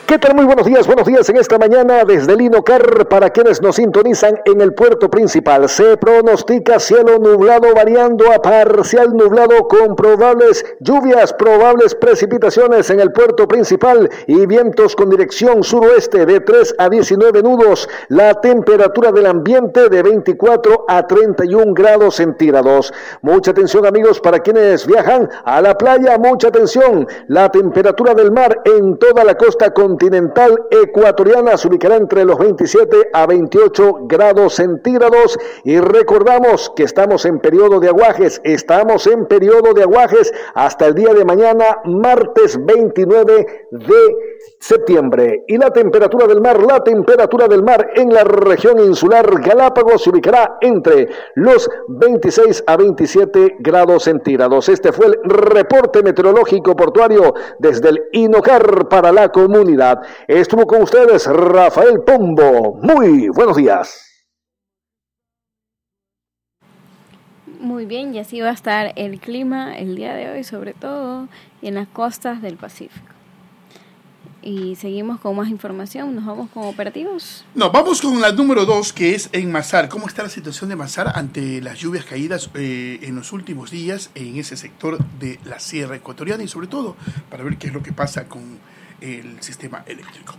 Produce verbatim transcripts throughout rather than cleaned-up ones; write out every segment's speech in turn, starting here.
¿Qué tal? Muy buenos días, buenos días en esta mañana desde el Inocar para quienes nos sintonizan en el puerto principal. Se pronostica cielo nublado variando a parcial nublado con probables lluvias, probables precipitaciones en el puerto principal y vientos con dirección suroeste de tres a diecinueve nudos. La temperatura del ambiente de veinticuatro a treinta y un grados centígrados. Mucha atención, amigos, para quienes viajan a la playa, mucha atención. La temperatura del mar en toda la costa continental ecuatoriana se ubicará entre los veintisiete a veintiocho grados centígrados y recordamos que estamos en periodo de aguajes, estamos en periodo de aguajes hasta el día de mañana, martes veintinueve de septiembre. Y la temperatura del mar, la temperatura del mar en la región insular Galápagos se ubicará entre los veintiséis a veintisiete grados centígrados. Este fue el reporte meteorológico portuario desde el Inocar para la comunidad. Estuvo con ustedes Rafael Pombo. Muy buenos días. Muy bien, y así va a estar el clima el día de hoy, sobre todo en las costas del Pacífico. Y seguimos con más información. ¿Nos vamos con operativos? No, vamos con la número dos, que es en Mazar. ¿Cómo está la situación de Mazar ante las lluvias caídas eh, en los últimos días en ese sector de la Sierra Ecuatoriana? Y sobre todo, para ver qué es lo que pasa con el sistema eléctrico.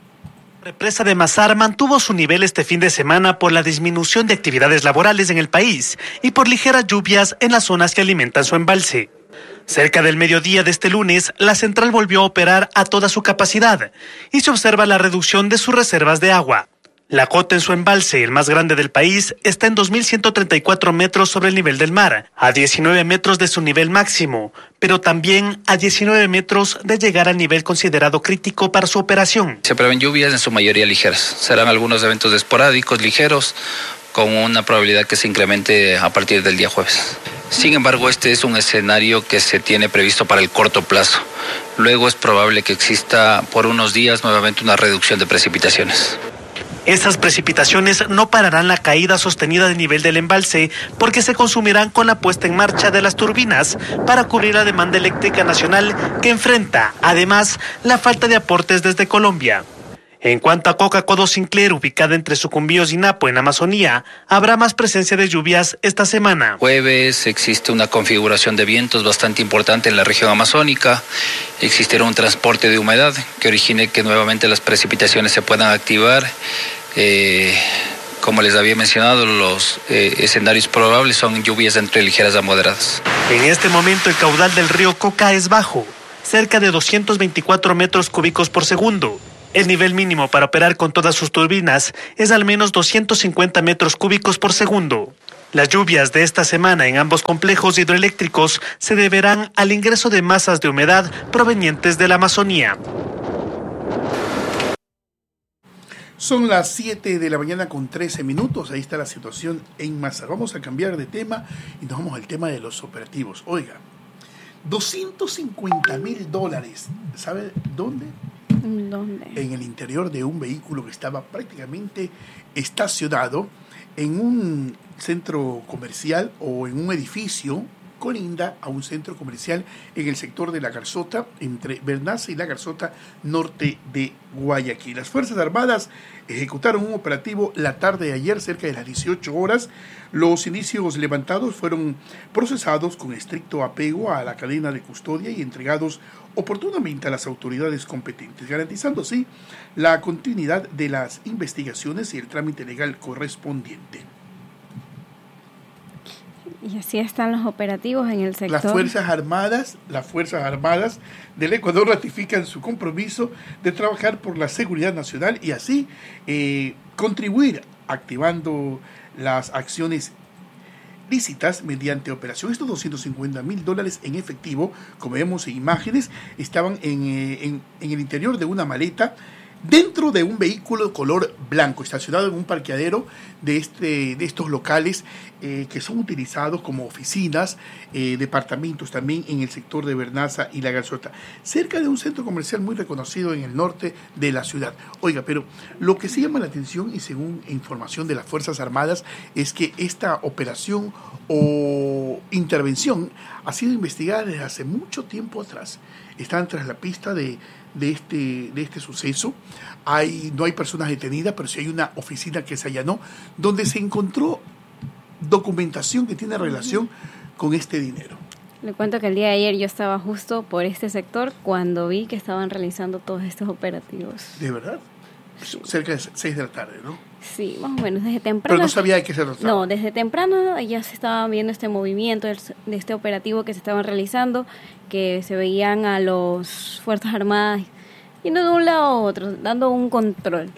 La represa de Mazar mantuvo su nivel este fin de semana por la disminución de actividades laborales en el país y por ligeras lluvias en las zonas que alimentan su embalse. Cerca del mediodía de este lunes, la central volvió a operar a toda su capacidad y se observa la reducción de sus reservas de agua. La cota en su embalse, el más grande del país, está en dos mil ciento treinta y cuatro metros sobre el nivel del mar, a diecinueve metros de su nivel máximo, pero también a diecinueve metros de llegar al nivel considerado crítico para su operación. Se prevén lluvias en su mayoría ligeras. Serán algunos eventos esporádicos, ligeros, con una probabilidad que se incremente a partir del día jueves. Sin embargo, este es un escenario que se tiene previsto para el corto plazo. Luego es probable que exista por unos días nuevamente una reducción de precipitaciones. Estas precipitaciones no pararán la caída sostenida del nivel del embalse porque se consumirán con la puesta en marcha de las turbinas para cubrir la demanda eléctrica nacional que enfrenta, además, la falta de aportes desde Colombia. En cuanto a Coca-Codo Sinclair, ubicada entre Sucumbíos y Napo, en Amazonía, habrá más presencia de lluvias esta semana. Jueves existe una configuración de vientos bastante importante en la región amazónica. Existirá un transporte de humedad que origine que nuevamente las precipitaciones se puedan activar. Eh, como les había mencionado, los eh, escenarios probables son lluvias entre ligeras a moderadas. En este momento el caudal del río Coca es bajo, cerca de doscientos veinticuatro metros cúbicos por segundo. El nivel mínimo para operar con todas sus turbinas es al menos doscientos cincuenta metros cúbicos por segundo. Las lluvias de esta semana en ambos complejos hidroeléctricos se deberán al ingreso de masas de humedad provenientes de la Amazonía. Son las siete de la mañana con trece minutos. Ahí está la situación en Mazar. Vamos a cambiar de tema y nos vamos al tema de los operativos. Oiga, doscientos cincuenta mil dólares. ¿Sabe dónde? ¿Dónde? En el interior de un vehículo que estaba prácticamente estacionado en un centro comercial o en un edificio colinda a un centro comercial en el sector de La Garzota, entre Bernaza y La Garzota, norte de Guayaquil. Las Fuerzas Armadas ejecutaron un operativo la tarde de ayer, cerca de las dieciocho horas. Los inicios levantados fueron procesados con estricto apego a la cadena de custodia y entregados oportunamente a las autoridades competentes, garantizando así la continuidad de las investigaciones y el trámite legal correspondiente. Y así están los operativos en el sector. Las Fuerzas Armadas, las Fuerzas Armadas del Ecuador ratifican su compromiso de trabajar por la seguridad nacional y así eh, contribuir activando las acciones lícitas mediante operación. Estos doscientos cincuenta mil dólares en efectivo, como vemos en imágenes, estaban en, eh, en, en el interior de una maleta dentro de un vehículo color blanco, estacionado en un parqueadero de, este, de estos locales eh, que son utilizados como oficinas, eh, departamentos también en el sector de Bernaza y La Garzota, cerca de un centro comercial muy reconocido en el norte de la ciudad. Oiga, pero lo que sí llama la atención, y según información de las Fuerzas Armadas, es que esta operación o intervención ha sido investigada desde hace mucho tiempo atrás. Están tras la pista de de este, de este suceso. Hay, no hay personas detenidas, pero sí hay una oficina que se allanó, donde se encontró documentación que tiene relación con este dinero. Le cuento que el día de ayer yo estaba justo por este sector cuando vi que estaban realizando todos estos operativos. ¿De verdad? Sí. Cerca de seis de la tarde, ¿no? Sí, más o menos, desde temprano. Pero no sabía de qué se trataba. No, desde temprano ya se estaba viendo este movimiento de este operativo que se estaban realizando, que se veían a los Fuerzas Armadas yendo de un lado a otro, dando un control.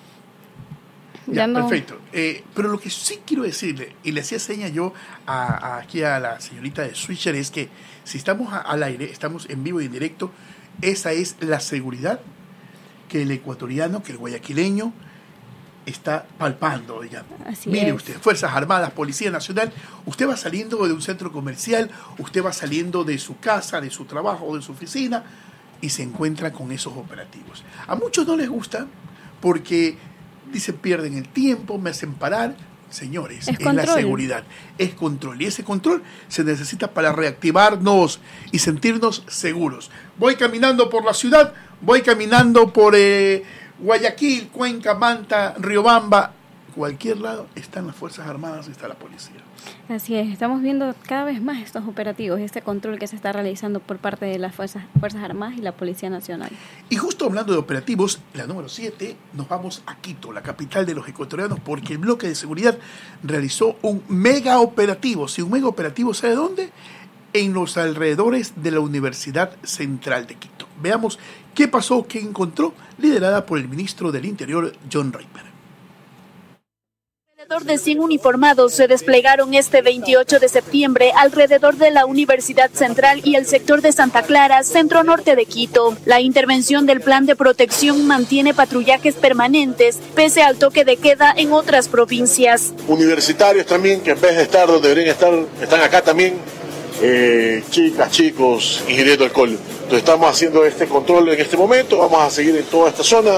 Ya, dando... perfecto. Eh, pero lo que sí quiero decirle, y le hacía seña yo a, a, aquí a la señorita de Switcher, es que si estamos a, al aire, estamos en vivo y en directo, esa es la seguridad que el ecuatoriano, que el guayaquileño está palpando, digamos. Así Mire es. usted, Fuerzas Armadas, Policía Nacional, usted va saliendo de un centro comercial, usted va saliendo de su casa, de su trabajo, de su oficina, y se encuentra con esos operativos. A muchos no les gusta porque dicen pierden el tiempo, me hacen parar. Señores, es, es la seguridad, es control. Y ese control se necesita para reactivarnos y sentirnos seguros. Voy caminando por la ciudad, voy caminando por eh, Guayaquil, Cuenca, Manta, Riobamba, cualquier lado están las Fuerzas Armadas y está la policía. Así es, estamos viendo cada vez más estos operativos, este control que se está realizando por parte de las Fuerzas, Fuerzas Armadas y la Policía Nacional. Y justo hablando de operativos, la número siete, nos vamos a Quito, la capital de los ecuatorianos, porque el bloque de seguridad realizó un mega operativo. ¿Sí, un mega operativo sabe dónde? En los alrededores de la Universidad Central de Quito. Veamos qué pasó, qué encontró, liderada por el ministro del Interior, John Reimer. Alrededor de cien uniformados se desplegaron este veintiocho de septiembre alrededor de la Universidad Central y el sector de Santa Clara, centro norte de Quito. La intervención del plan de protección mantiene patrullajes permanentes, pese al toque de queda en otras provincias. Universitarios también, que en vez de estar donde deberían estar, están acá también, eh, chicas, chicos, ingiriendo alcohol. Entonces estamos haciendo este control en este momento, vamos a seguir en toda esta zona,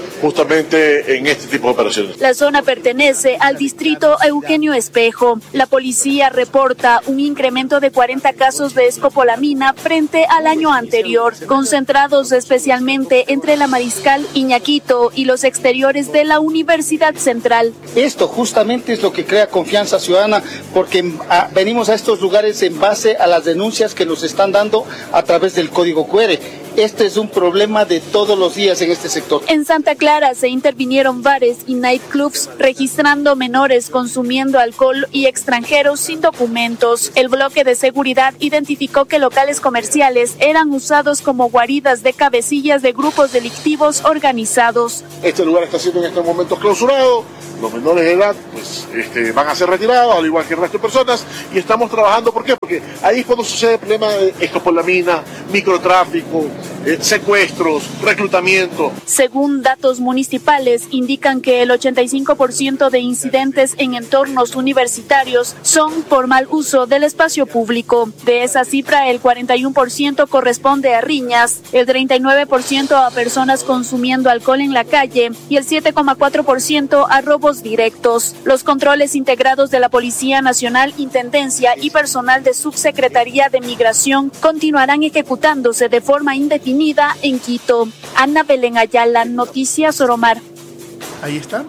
justamente en este tipo de operaciones. La zona pertenece al distrito Eugenio Espejo. La policía reporta un incremento de cuarenta casos de escopolamina frente al año anterior, concentrados especialmente entre la Mariscal Iñaquito y los exteriores de la Universidad Central. Esto justamente es lo que crea confianza ciudadana, porque a, venimos a estos lugares en base a las denuncias que nos están dando a través del código cu erre. Este es un problema de todos los días en este sector. En Santa Clara se intervinieron bares y nightclubs registrando menores consumiendo alcohol y extranjeros sin documentos. El bloque de seguridad identificó que locales comerciales eran usados como guaridas de cabecillas de grupos delictivos organizados. Este lugar está siendo en estos momentos clausurado. Los menores de edad pues, este, van a ser retirados, al igual que el resto de personas, y estamos trabajando. ¿Por qué? Porque ahí es cuando sucede el problema de escopolamina, microtráfico, eh, secuestros, reclutamiento. Según datos municipales, indican que el ochenta y cinco por ciento de incidentes en entornos universitarios son por mal uso del espacio público. De esa cifra, el cuarenta y uno por ciento corresponde a riñas, el treinta y nueve por ciento a personas consumiendo alcohol en la calle y el siete coma cuatro por ciento a robos directos. Los controles integrados de la Policía Nacional, Intendencia y personal de Subsecretaría de Migración continuarán ejecutándose de forma indefinida en Quito. Ana Belén Ayala, Noticias Oromar. Ahí está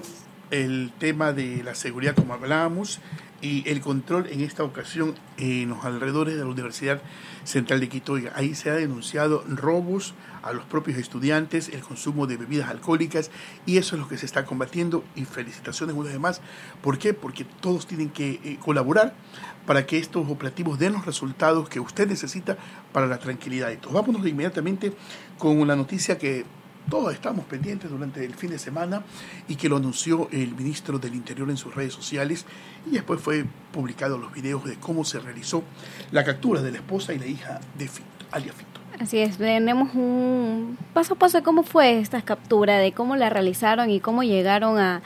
el tema de la seguridad, como hablábamos, y el control en esta ocasión en los alrededores de la Universidad Central de Quito. Ahí se ha denunciado robos a los propios estudiantes, el consumo de bebidas alcohólicas, y eso es lo que se está combatiendo, y felicitaciones una vez más. ¿Por qué? Porque todos tienen que eh, colaborar para que estos operativos den los resultados que usted necesita para la tranquilidad de todos. Vámonos inmediatamente con una noticia que todos estamos pendientes durante el fin de semana y que lo anunció el ministro del Interior en sus redes sociales, y después fue publicado los videos de cómo se realizó la captura de la esposa y la hija de Fito, alias Fito. Así es, tenemos un paso a paso de cómo fue esta captura, de cómo la realizaron y cómo llegaron a,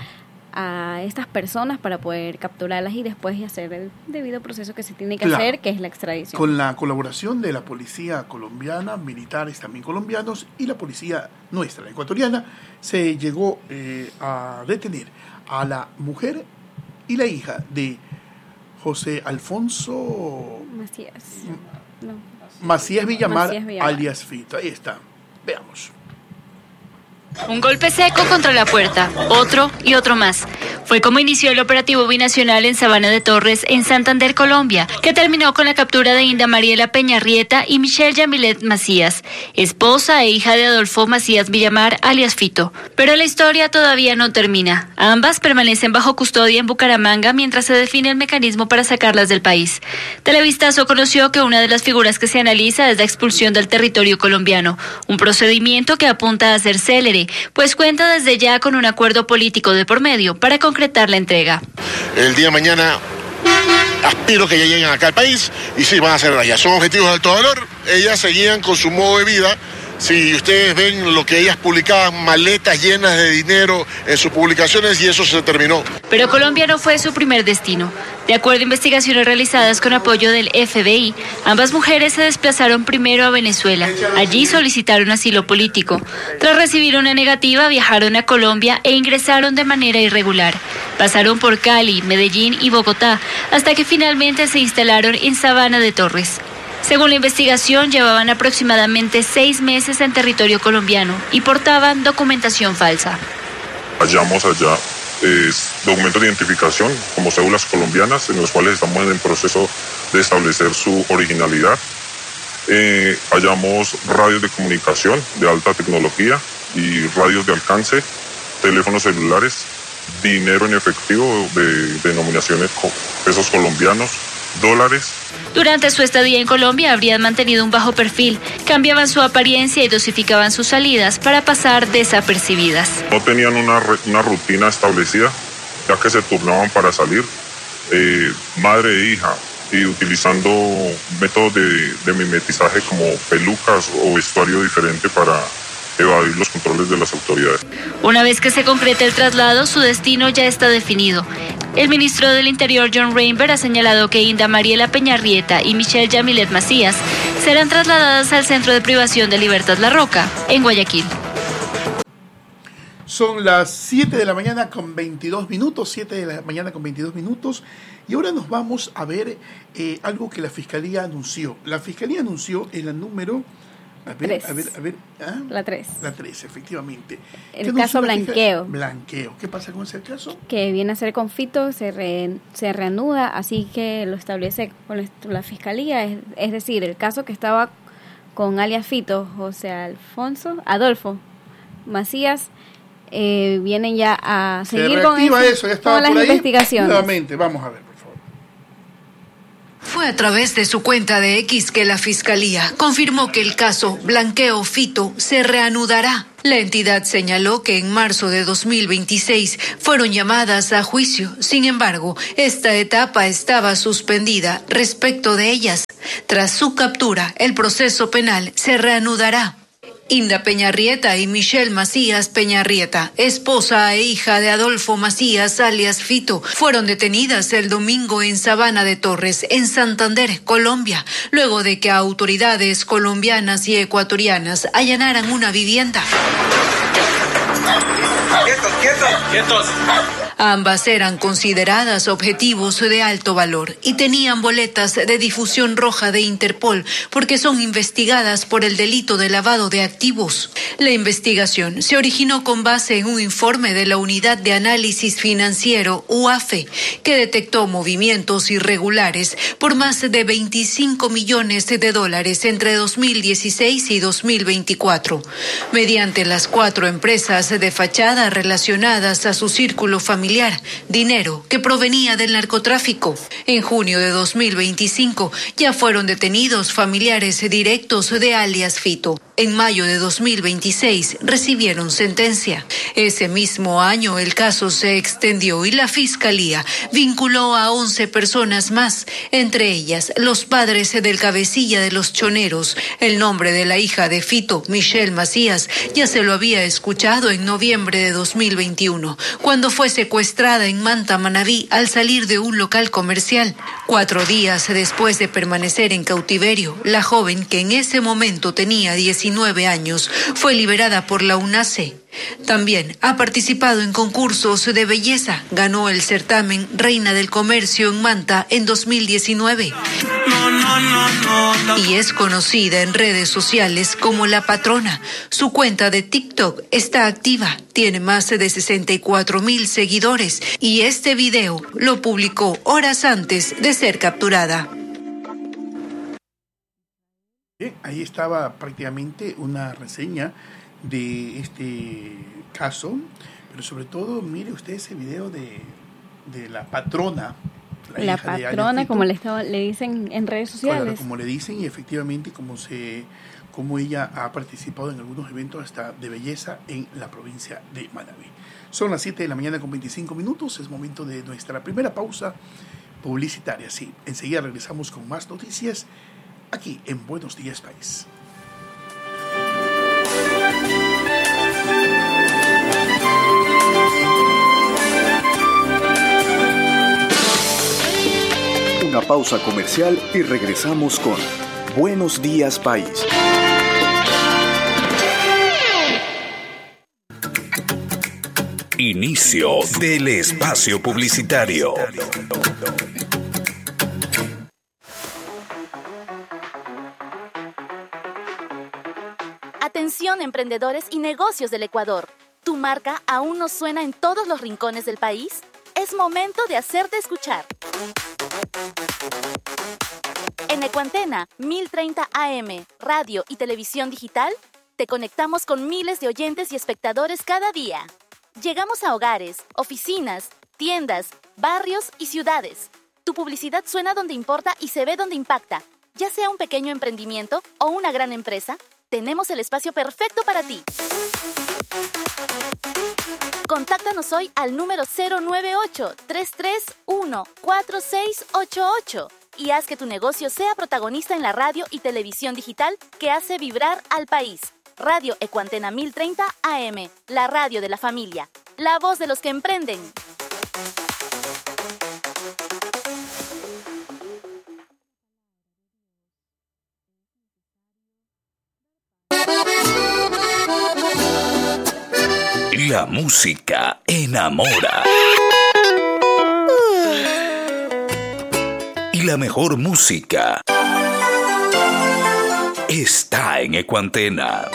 a estas personas para poder capturarlas y después hacer el debido proceso que se tiene que claro. hacer, que es la extradición. Con la colaboración de la policía colombiana, militares también colombianos y la policía nuestra, la ecuatoriana, se llegó eh, a detener a la mujer y la hija de José Alfonso Macías. No. Macías Villamar, Macías Villamar, alias Fito. Ahí está. Veamos. Un golpe seco contra la puerta, otro y otro más. Fue como inició el operativo binacional en Sabana de Torres, en Santander, Colombia, que terminó con la captura de Inda Mariela Peñarrieta y Michelle Yamilet Macías, esposa e hija de Adolfo Macías Villamar, alias Fito. Pero la historia todavía no termina. Ambas permanecen bajo custodia en Bucaramanga mientras se define el mecanismo para sacarlas del país. Televistazo conoció que una de las figuras que se analiza es la expulsión del territorio colombiano, un procedimiento que apunta a ser célere, pues cuenta desde ya con un acuerdo político de por medio para concretar la entrega. El día de mañana aspiro que ya lleguen acá al país y sí, van a ser allá. Son objetivos de alto valor, ellas seguían con su modo de vida. Si ustedes ven lo que ellas publicaban, maletas llenas de dinero en sus publicaciones, y eso se terminó. Pero Colombia no fue su primer destino. De acuerdo a investigaciones realizadas con apoyo del F B I, ambas mujeres se desplazaron primero a Venezuela. Allí solicitaron asilo político. Tras recibir una negativa, viajaron a Colombia e ingresaron de manera irregular. Pasaron por Cali, Medellín y Bogotá, hasta que finalmente se instalaron en Sabana de Torres. Según la investigación, llevaban aproximadamente seis meses en territorio colombiano y portaban documentación falsa. Hallamos allá eh, documentos de identificación como cédulas colombianas en los cuales estamos en el proceso de establecer su originalidad. Eh, hallamos radios de comunicación de alta tecnología y radios de alcance, teléfonos celulares, dinero en efectivo de denominaciones pesos colombianos, dólares. Durante su estadía en Colombia habrían mantenido un bajo perfil, cambiaban su apariencia y dosificaban sus salidas para pasar desapercibidas. No tenían una, una rutina establecida, ya que se turnaban para salir, eh, madre e hija, y utilizando métodos de, de mimetizaje como pelucas o vestuario diferente para evadir los controles de las autoridades. Una vez que se concrete el traslado, su destino ya está definido. El ministro del Interior, John Reinberg, ha señalado que Inda Mariela Peñarrieta y Michelle Yamilet Macías serán trasladadas al Centro de Privación de Libertad La Roca, en Guayaquil. Son las siete de la mañana con veintidós minutos, siete de la mañana con veintidós minutos, y ahora nos vamos a ver eh, algo que la Fiscalía anunció. La Fiscalía anunció en la número... A ver, tres. a ver, a ver. ¿Ah? La tres. La tres, efectivamente. El caso Blanqueo. Blanqueo. ¿Qué pasa con ese caso? Que viene a ser con Fito, se, re, se reanuda, así que lo establece con la Fiscalía. Es, es decir, el caso que estaba con alias Fito, José Alfonso, Adolfo Macías, eh, vienen ya a seguir con, ese, eso, ya con las por ahí. investigaciones. Nuevamente, vamos a ver. Fue a través de su cuenta de X que la Fiscalía confirmó que el caso Blanqueo Fito se reanudará. La entidad señaló que en marzo de dos mil veintiséis fueron llamadas a juicio. Sin embargo, esta etapa estaba suspendida respecto de ellas. Tras su captura, el proceso penal se reanudará. Inda Peñarrieta y Michelle Macías Peñarrieta, esposa e hija de Adolfo Macías alias Fito, fueron detenidas el domingo en Sabana de Torres, en Santander, Colombia, luego de que autoridades colombianas y ecuatorianas allanaran una vivienda. ¡Quietos, quietos! ¡Quietos! Ambas eran consideradas objetivos de alto valor y tenían boletas de difusión roja de Interpol porque son investigadas por el delito de lavado de activos. La investigación se originó con base en un informe de la Unidad de Análisis Financiero, U A F E, que detectó movimientos irregulares por más de veinticinco millones de dólares entre dos mil dieciséis y dos mil veinticuatro, mediante las cuatro empresas de fachada relacionadas a su círculo familiar. Dinero que provenía del narcotráfico. En junio de dos mil veinticinco ya fueron detenidos familiares directos de alias Fito. En mayo de dos mil veintiséis recibieron sentencia. Ese mismo año el caso se extendió y la Fiscalía vinculó a once personas más, entre ellas los padres del cabecilla de los choneros. El nombre de la hija de Fito, Michelle Macías, ya se lo había escuchado en noviembre de dos mil veintiuno, cuando fue secuestrada en Manta, Manabí, al salir de un local comercial. Cuatro días después de permanecer en cautiverio, la joven, que en ese momento tenía diecinueve años, fue liberada por la UNACE. También ha participado en concursos de belleza. Ganó el certamen Reina del Comercio en Manta en dos mil diecinueve. No, no. no, no, no. Y es conocida en redes sociales como La Patrona. Su cuenta de TikTok está activa, tiene más de sesenta y cuatro mil seguidores y este video lo publicó horas antes de ser capturada. Bien, ahí estaba prácticamente una reseña de este caso, pero sobre todo mire usted ese video de, de la patrona. La, la patrona, como le, estaba, le dicen en redes sociales. Claro, como le dicen, y efectivamente como, se, como ella ha participado en algunos eventos hasta de belleza en la provincia de Manabí. Son las siete de la mañana con veinticinco minutos, es momento de nuestra primera pausa publicitaria. Sí, enseguida regresamos con más noticias aquí en Buenos Días País. Una pausa comercial y regresamos con Buenos Días País. Inicio del espacio publicitario. Atención, emprendedores y negocios del Ecuador. ¿Tu marca aún no suena en todos los rincones del país? Es momento de hacerte escuchar. En Ecuantena mil treinta A M, radio y televisión digital, te conectamos con miles de oyentes y espectadores cada día. Llegamos a hogares, oficinas, tiendas, barrios y ciudades. Tu publicidad suena donde importa y se ve donde impacta. Ya sea un pequeño emprendimiento o una gran empresa, tenemos el espacio perfecto para ti. Contáctanos hoy al número cero nueve ocho, tres tres uno, cuatro seis ocho ocho y haz que tu negocio sea protagonista en la radio y televisión digital que hace vibrar al país. Radio Ecuantena mil treinta A M, la radio de la familia, la voz de los que emprenden. La música enamora. Y la mejor música está en Ecuantena.